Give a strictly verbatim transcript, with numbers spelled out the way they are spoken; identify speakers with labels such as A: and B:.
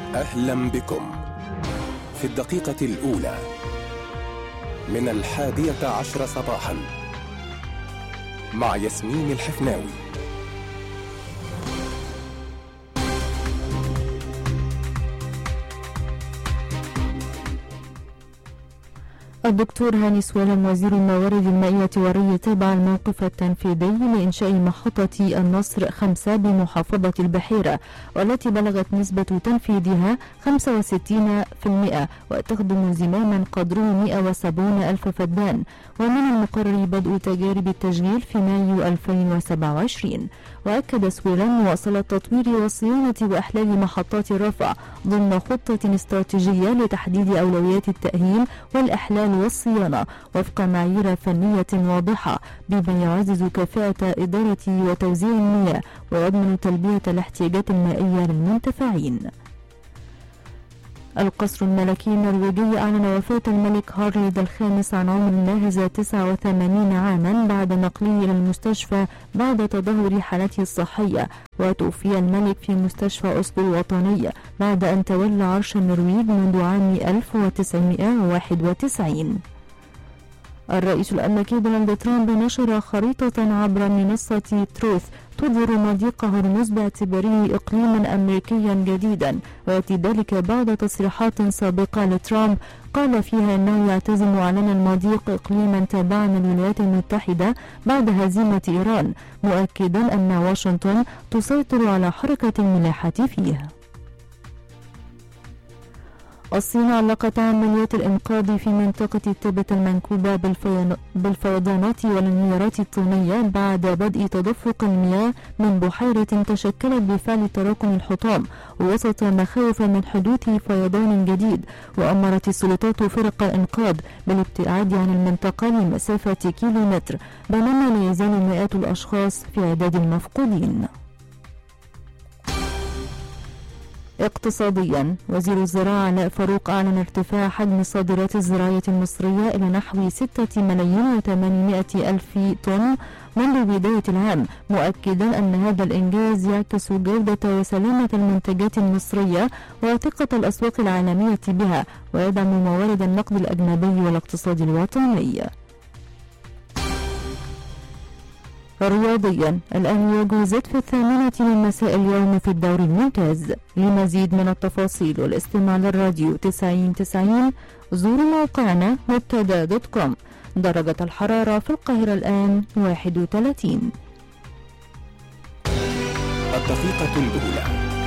A: أهلا بكم في الدقيقة الأولى من الحادية عشر صباحا مع ياسمين الحفناوي.
B: الدكتور هاني سويلم وزير الموارد المائية والري تابع الموقف التنفيذي لإنشاء محطة النصر خمسة بمحافظة البحيرة، والتي بلغت نسبة تنفيذها خمسة وستين بالمئة وتخدم زماما قدره مئة وسبعين ألف فدان. ومن المقرر بدء تجارب التشغيل في مايو ألفين وسبعة وعشرين. وأكد سويلم مواصلة تطوير وصيانة وإحلال محطات الرفع ضمن خطة استراتيجية لتحديد أولويات التأهيل والإحلال والصيانة وفق معايير فنية واضحة، بما يعزز كفاءة إدارة وتوزيع المياه ويضمن تلبية الاحتياجات المائية للمنتفعين. القصر الملكي النرويجي أعلن وفاة الملك هارلد الخامس عن عمر ناهز تسعة وثمانين عاما بعد نقله إلى المستشفى بعد تدهور حالته الصحية. وتوفي الملك في مستشفى أوسلو الوطني بعد أن تولى عرش النرويج منذ عام ألف وتسعمئة وواحد وتسعين. الرئيس الأمريكي دونالد ترامب نشر خريطة عبر منصة تروث تظهر مضيق هرمز باعتباره إقليما أمريكيا جديدا، ويأتي ذلك بعد تصريحات سابقة لترامب قال فيها أنه يعتزم علنا المضيق إقليما تابعا للولايات المتحدة بعد هزيمة إيران، مؤكدا أن واشنطن تسيطر على حركة الملاحة فيه. الصين علقت عمليات الإنقاذ في منطقة تبت المنكوبة بالفيضانات والانهيارات الطينية بعد بدء تدفق المياه من بحيرة تشكلت بفعل تراكم الحطام وسط مخاوف من حدوث فيضان جديد. وأمرت السلطات فرق الإنقاذ بالابتعاد عن المنطقة لمسافة كيلومتر، بينما لا يزال مئات الأشخاص في عداد المفقودين. اقتصاديا، وزير الزراعة علاء فاروق أعلن ارتفاع حجم الصادرات الزراعية المصرية إلى نحو ستة ملايين وثمانمائة ألف طن منذ بداية العام، مؤكدا أن هذا الإنجاز يعكس جودة وسلامة المنتجات المصرية وثقة الأسواق العالمية بها، ويدعم موارد النقد الأجنبي والاقتصاد الوطني. رياضيا، الأهلي يجوزت في الثامنة من مساء اليوم في الدوري الممتاز. لمزيد من التفاصيل والاستماع للراديو تسعين تسعين زوروا موقعنا مبتدا دوت كوم. درجة الحرارة في القاهرة الآن واحد وثلاثين.
A: الدقيقة الأولى